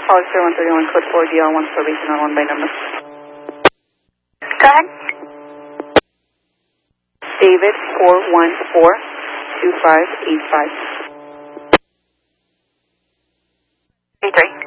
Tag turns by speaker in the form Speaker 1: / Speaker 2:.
Speaker 1: Hollister 131, code 4, DR1 probation on 1 by number.
Speaker 2: Go ahead.
Speaker 1: David 414-2585.
Speaker 2: 3.